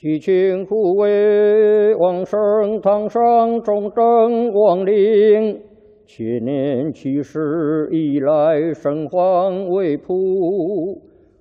齐秦护卫，王生堂上忠贞王陵，千年七世以来，神皇为仆。